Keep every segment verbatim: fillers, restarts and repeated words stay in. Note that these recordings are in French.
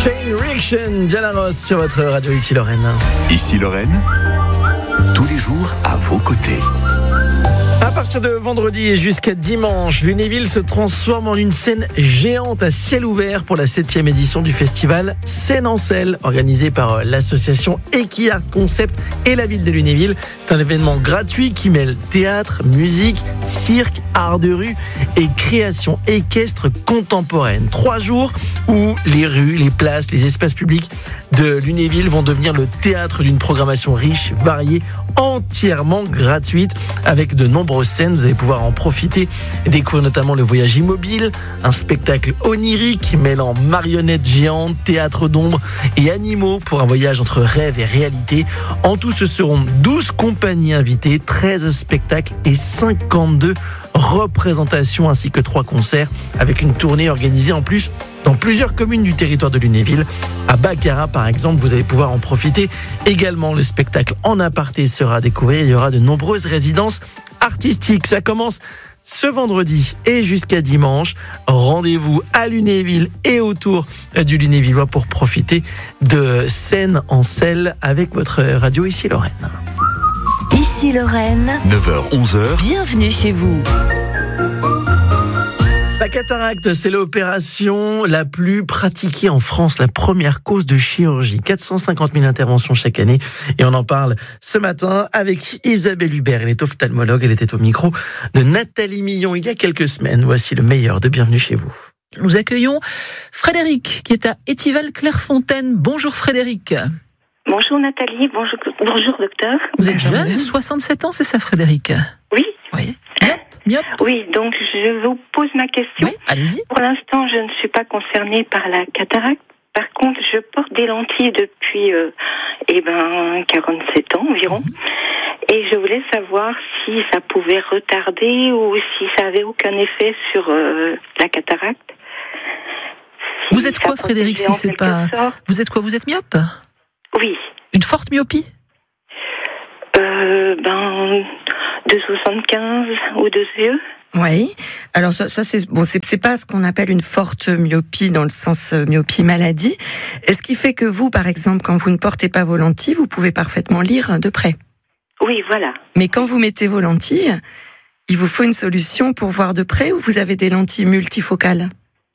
Chain Reaction, Diana Ross sur votre radio Ici Lorraine. Ici Lorraine, tous les jours à vos côtés. À partir de vendredi et jusqu'à dimanche, Lunéville se transforme en une scène géante à ciel ouvert pour la septième édition du festival Scène en Selle, organisé par l'association Equiart Concept et la ville de Lunéville. C'est un événement gratuit qui mêle théâtre, musique, cirque, art de rue et création équestre contemporaine. Trois jours où les rues, les places, les espaces publics de Lunéville vont devenir le théâtre d'une programmation riche, variée, entièrement gratuite, avec de nombreuses scènes. Vous allez pouvoir en profiter et découvrir notamment le voyage immobile, un spectacle onirique mêlant marionnettes géantes, théâtre d'ombre et animaux pour un voyage entre rêve et réalité. En tout, ce seront douze compagnies invitées, treize spectacles et cinquante-deux représentations ainsi que trois concerts, avec une tournée organisée en plus dans plusieurs communes du territoire de Lunéville. À Baccarat, par exemple, vous allez pouvoir en profiter. Également, le spectacle en aparté sera découvert. Il y aura de nombreuses résidences artistiques. Ça commence ce vendredi et jusqu'à dimanche. Rendez-vous à Lunéville et autour du Lunévillois pour profiter de Scène en Selle avec votre radio Ici Lorraine. Ici Lorraine, neuf heures onze heures. Bienvenue chez vous. La cataracte, c'est l'opération la plus pratiquée en France, la première cause de chirurgie. quatre cent cinquante mille interventions chaque année. Et on en parle ce matin avec Isabelle Hubert. Elle est ophtalmologue, elle était au micro de Nathalie Millon il y a quelques semaines. Voici le meilleur de Bienvenue chez vous. Nous accueillons Frédéric qui est à Étival-Clairefontaine. Bonjour Frédéric. Bonjour Nathalie, bonjour, bonjour docteur. Vous êtes jeune, soixante-sept ans, c'est ça Frédéric? Oui. Oui. Myope, myope. Oui, donc je vous pose ma question. Oui, allez-y. Pour l'instant, je ne suis pas concernée par la cataracte. Par contre, je porte des lentilles depuis euh, eh ben, quarante-sept ans environ. Mmh. Et je voulais savoir si ça pouvait retarder ou si ça avait aucun effet sur euh, la cataracte. Si vous êtes quoi Frédéric si c'est pas... Sorte. Vous êtes quoi Vous êtes myope? Oui. Une forte myopie? Euh, ben, de soixante-quinze ou deux yeux. Oui. Alors ça, ça c'est bon, c'est, c'est pas ce qu'on appelle une forte myopie dans le sens euh, myopie maladie. Et ce qui fait que vous, par exemple, quand vous ne portez pas vos lentilles, vous pouvez parfaitement lire de près. Oui, voilà. Mais quand vous mettez vos lentilles, il vous faut une solution pour voir de près ou vous avez des lentilles multifocales?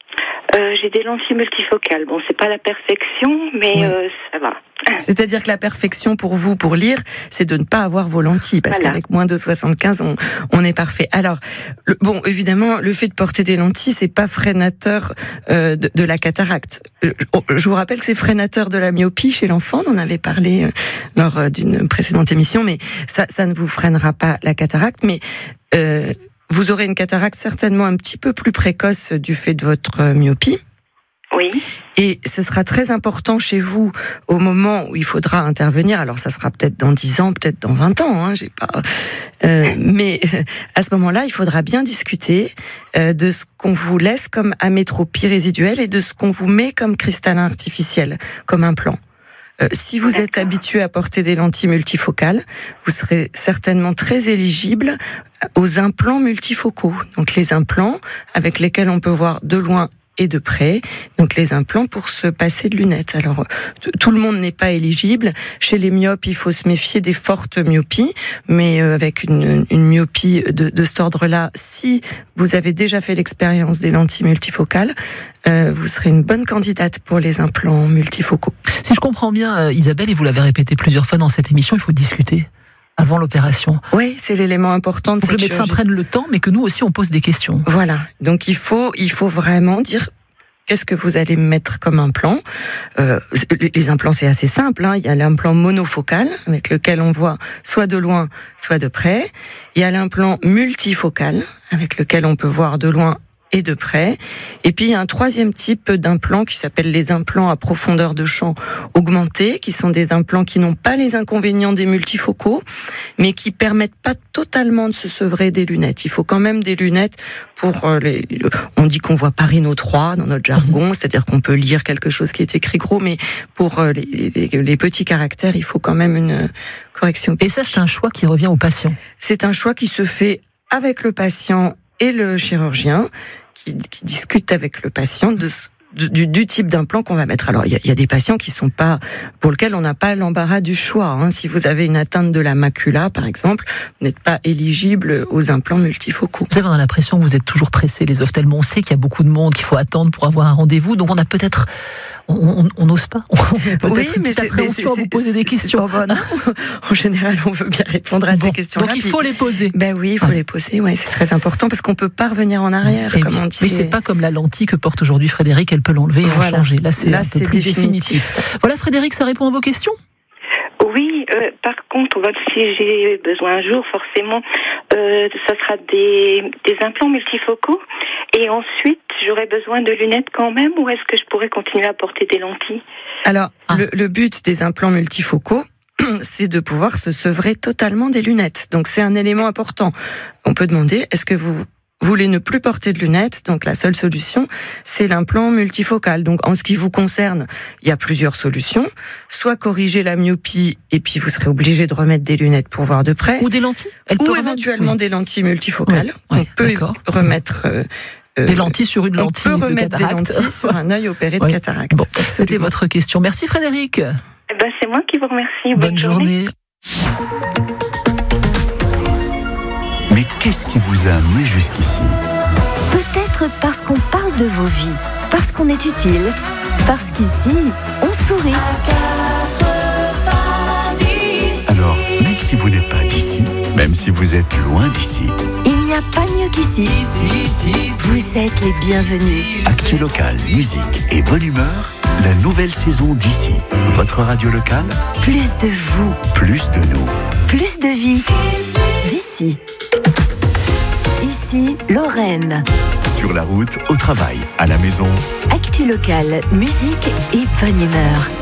Euh, j'ai des lentilles multifocales. Bon, c'est pas la perfection, mais oui. euh, ça va. C'est-à-dire que la perfection pour vous, pour lire, c'est de ne pas avoir vos lentilles, parce voilà. Qu'avec moins de soixante-quinze, on, on est parfait. Alors, le, bon, évidemment, le fait de porter des lentilles, c'est pas freinateur euh, de, de la cataracte. Je vous rappelle que c'est freinateur de la myopie chez l'enfant. On en avait parlé euh, lors d'une précédente émission, mais ça, ça ne vous freinera pas la cataracte. Mais euh, vous aurez une cataracte certainement un petit peu plus précoce du fait de votre myopie. Oui. Et ce sera très important chez vous au moment où il faudra intervenir. Alors ça sera peut-être dans dix ans, peut-être dans vingt ans, hein, j'ai pas. Euh, mais à ce moment-là, il faudra bien discuter euh, de ce qu'on vous laisse comme amétropie résiduelle et de ce qu'on vous met comme cristallin artificiel, comme implant. Euh, si vous êtes habitué à porter des lentilles multifocales, vous serez certainement très éligible aux implants multifocaux. Donc les implants avec lesquels on peut voir de loin et de près, donc les implants pour se passer de lunettes. Alors, t- tout le monde n'est pas éligible. Chez les myopes, il faut se méfier des fortes myopies, mais euh, avec une, une myopie de, de cet ordre-là, si vous avez déjà fait l'expérience des lentilles multifocales, euh, vous serez une bonne candidate pour les implants multifocaux. Si je comprends bien, euh, Isabelle, et vous l'avez répété plusieurs fois dans cette émission, il faut discuter avant l'opération. Oui, c'est l'élément important de cette chirurgie. Que le médecin prenne le temps, mais que nous aussi on pose des questions. Voilà, donc il faut, il faut vraiment dire qu'est-ce que vous allez mettre comme implant. Euh, les implants c'est assez simple, hein. Il y a l'implant monofocal avec lequel on voit soit de loin, soit de près. Il y a l'implant multifocal avec lequel on peut voir de loin et de près. Et puis il y a un troisième type d'implants qui s'appelle les implants à profondeur de champ augmentée, qui sont des implants qui n'ont pas les inconvénients des multifocaux, mais qui permettent pas totalement de se sevrer des lunettes. Il faut quand même des lunettes pour les... On dit qu'on voit Parino trois dans notre jargon, c'est-à-dire qu'on peut lire quelque chose qui est écrit gros, mais pour les, les, les petits caractères, il faut quand même une correction. Et ça, c'est un choix qui revient au patient. C'est un choix qui se fait avec le patient et le chirurgien, qui, qui discute avec le patient de du, du type d'implant qu'on va mettre. Alors, il y a, y a des patients qui sont pas, pour lesquels on n'a pas l'embarras du choix. Hein. Si vous avez une atteinte de la macula, par exemple, vous n'êtes pas éligible aux implants multifocaux. Vous savez, on a l'impression que vous êtes toujours pressés, les ophtalmos. On sait qu'il y a beaucoup de monde, qu'il faut attendre pour avoir un rendez-vous. Donc, on a peut-être, on n'ose pas. On a peut-être oui, une mais petite c'est, appréhension mais c'est, à vous poser des questions. Oh, bon, en général, on veut bien répondre à bon, ces questions-là. Donc, il faut puis, les poser. Ben oui, il faut ouais. les poser. Ouais, c'est très important parce qu'on peut pas revenir en arrière, Et comme oui. on dit. Mais c'est pas comme la lentille que porte aujourd'hui Frédéric. Elle peut l'enlever et voilà. en changer. Là, c'est Là, un c'est peu plus définitif. définitif. Voilà, Frédéric, ça répond à vos questions? Oui, euh, par contre, si j'ai besoin un jour, forcément, euh, ça sera des, des implants multifocaux. Et ensuite, j'aurai besoin de lunettes quand même, ou est-ce que je pourrais continuer à porter des lentilles? Alors, ah. le, le but des implants multifocaux, c'est de pouvoir se sevrer totalement des lunettes. Donc, c'est un élément important. On peut demander, est-ce que vous voulez ne plus porter de lunettes? Donc, la seule solution, c'est l'implant multifocal. Donc, en ce qui vous concerne, il y a plusieurs solutions. Soit corriger la myopie, et puis vous serez obligé de remettre des lunettes pour voir de près. Ou des lentilles. Elle ou peut éventuellement remettre... des lentilles multifocales. Oui, on oui, peut d'accord. remettre... Euh, Des lentilles sur une lentille on peut de remettre cataracte. des lentilles sur un œil opéré de oui. cataracte. Bon, c'était votre question. Merci Frédéric. Eh ben, c'est moi qui vous remercie. Bonne, Bonne journée. journée. Mais qu'est-ce qui vous a amené jusqu'ici? Peut-être parce qu'on parle de vos vies, parce qu'on est utile, parce qu'ici, on sourit. Alors, même si vous n'êtes pas d'ici, même si vous êtes loin d'ici, Il n'y a pas mieux qu'ici. Vous êtes les bienvenus. Actu Local, musique et bonne humeur, la nouvelle saison d'ici. Votre radio locale, Plus de vous, plus de nous. plus de vie. D'ici. Ici, Lorraine. Sur la route, au travail, à la maison. Actu locale, musique et bonne humeur.